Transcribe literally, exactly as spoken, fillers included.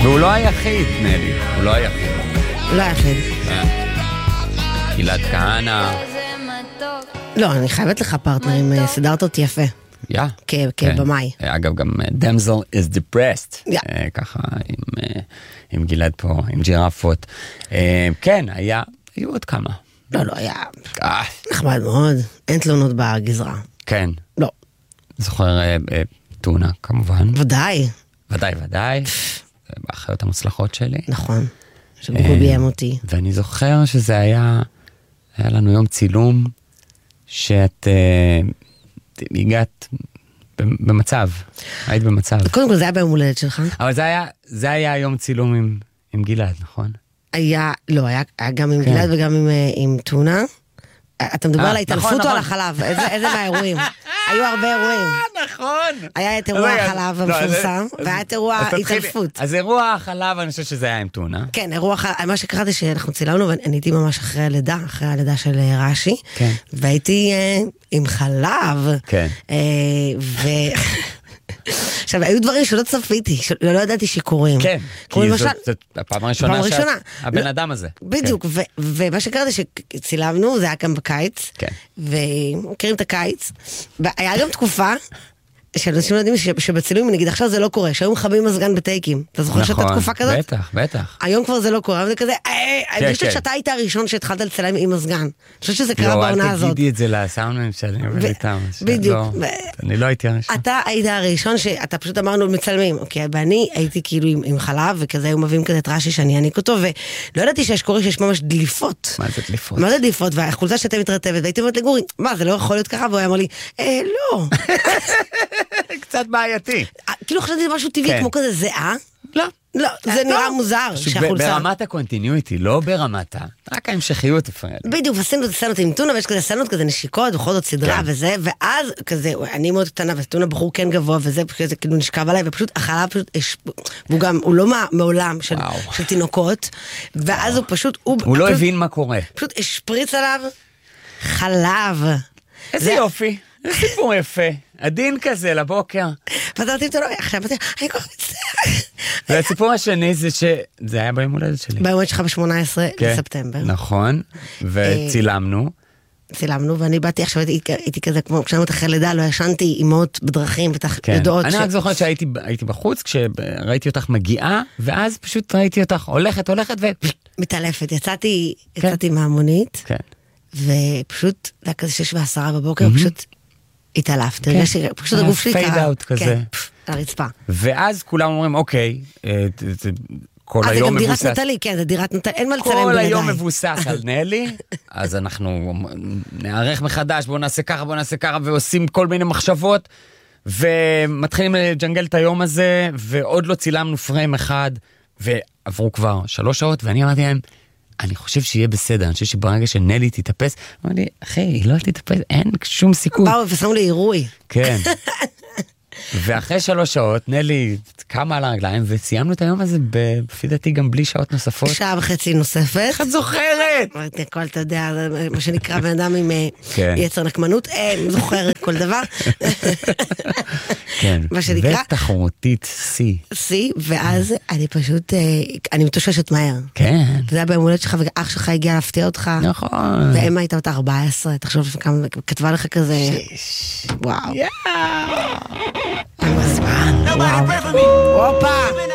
והוא לא היחיד, נלי, הוא לא היחיד. לא היחיד. גלעד כהנא. לא, אני חייבת לך פרטנרים, סדרת אותי יפה. יא. כבמאי. אגב, גם Damsel is depressed. ככה, עם גלעד פה, עם ג'ירפות. כן, היה, היו עוד כמה. לא, לא, היה נחמד מאוד. אין תלונות בגזרה. כן. לא. זוכר טונה, כמובן. ודאי. ודאי, ודאי. באחיות המוצלחות שלי. נכון. שגוגו ביים אותי. ואני זוכר שזה היה, היה לנו יום צילום, שאת הגעת במצב, היית במצב. קודם כל זה היה ביום הולדת שלך. אבל זה היה, זה היה יום צילום עם, עם גלעד, נכון? היה, לא, היה, היה גם עם גלעד וגם עם, עם טונה. אתה מדבר על ההתעלפות או על החלב? איזה מהאירועים? היו הרבה אירועים. נכון. היה את אירוע החלב המפורסם, והיה את אירוע התעלפות. אז אירוע החלב, אני חושב שזה היה עם טונה. כן, אירוע החלב, מה שקראתי שאנחנו צילמנו, ואני הייתי ממש אחרי הלידה, אחרי הלידה של רש"י, והייתי עם חלב, ו... עכשיו, היו דברים שלא צפיתי, שלא ידעתי שקורים. כן, כי זאת הפעם הראשונה שהבן אדם הזה. בדיוק, ומה שקראתי שצילמנו, זה היה גם בקיץ, ומכירים את הקיץ, והיה גם תקופה, שאנשים יודעים שבצילומים, נגיד עכשיו זה לא קורה, שהיום מכבים מזגן בטייקים. אתה זוכר שאתה תקופה כזאת? בטח, בטח. היום כבר זה לא קורה, אבל זה כזה, אני חושבת שאתה היית הראשון שהתחלת לצלם עם מזגן. אני חושבת שזה קרה בעונה הזאת. לא, אל תגידי את זה לסאונדמן שאני עובד איתם. בדיוק. אני לא הייתי הראשון. אתה היית הראשון שאתה פשוט אמרנו מצלמים, אוקיי, ואני הייתי כאילו עם חלב, וכזה היו מביאים כזה את רש"י שאני אעניק אותו, ולא ידעתי שיש קורה שיש ממש דליפות. מה זה דליפות? מה זה דליפות? והחולצה שאתה מתרטבת, והייתי אומרת לגורי, מה, זה לא יכול להיות ככה? והוא היה אמר לי, אה, לא. קצת בעייתי. כאילו חשבתי זה משהו טבעי, כמו כזה זהה. לא. לא, זה נראה מוזר. ברמת הקונטיניויטי, לא ברמת ה... רק ההמשכיות הפרעה. בדיוק, עשינו את הסצנות עם טונה, ויש כזה סצנות כזה נשיקות, בכל זאת סדרה וזה, ואז כזה, אני מאוד קטנה, וטונה בחור כן גבוה, וזה כאילו נשכב עליי, ופשוט החלב פשוט, והוא גם, הוא לא מעולם של תינוקות, ואז הוא פשוט... הוא לא הבין מה קורה. פשוט השפריץ עליו חלב. איזה יופי. זה סיפור יפה, עדין כזה לבוקר. פתרתי אותו, עכשיו אני כל כך מצטער. והסיפור השני זה שזה היה ביום הולדת שלי. ביום הולדת שלך ב-שמונה עשרה לספטמבר. נכון, וצילמנו. צילמנו, ואני באתי עכשיו, הייתי כזה כמו, כשאני אחרי לידה, לא ישנתי אימות בדרכים, בטח יודעות. אני רק זוכרת שהייתי בחוץ, כשראיתי אותך מגיעה, ואז פשוט ראיתי אותך הולכת, הולכת ו... מתעלפת, יצאתי מהמונית. כן. ופשוט, זה היה כזה שש ועשרה בבוקר, פשוט התעלפת. פשוט הגוף שלי קרה. פייד אאוט כזה. על הרצפה. ואז כולם אומרים, אוקיי, כל היום מבוסס. זה גם דירת נטלי, כן, זה דירת נטלי, אין מה לצלם בלעדיי. כל היום מבוסס על נלי, אז אנחנו נערך מחדש, בואו נעשה ככה, בואו נעשה ככה, ועושים כל מיני מחשבות, ומתחילים לג'נגל את היום הזה, ועוד לא צילמנו פריים אחד, ועברו כבר שלוש שעות, ואני אמרתי להם, אני חושב שיהיה בסדר, אני חושב שברגע שנלי תתאפס, אמרתי לי, אחי, היא לא תתאפס, אין שום סיכוי. באו ושמו לי עירוי. כן. ואחרי שלוש שעות, נלי קמה על הרגליים, וסיימנו את היום הזה, לפי דעתי גם בלי שעות נוספות. שעה וחצי נוספת. איך את זוכרת? הכל, אתה יודע, מה שנקרא בן אדם עם יצר נקמנות, זוכרת כל דבר. כן, ותחרותית C. C, ואז אני פשוט, אני מתוששת מהר. כן. זה היה ביום הולדת שלך, ואח שלך הגיע להפתיע אותך. נכון. ואמא הייתה אותה ארבע עשרה, תחשוב כמה, כתבה לך כזה, וואו. יאה. וואו. הופה.